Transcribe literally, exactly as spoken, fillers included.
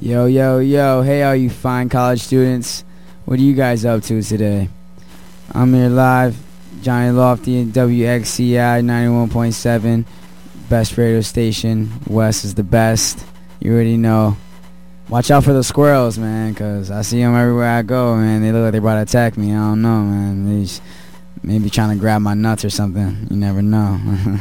Yo, yo, yo. Hey, all you fine college students. What are you guys up to today? I'm here live, Johnny Lofty and W X C I ninety-one point seven. Best radio station. West is the best. You already know. Watch out for the squirrels, man, because I see them everywhere I go, man. They look like they're about to attack me. I don't know, man. They just maybe trying to grab my nuts or something. You never know.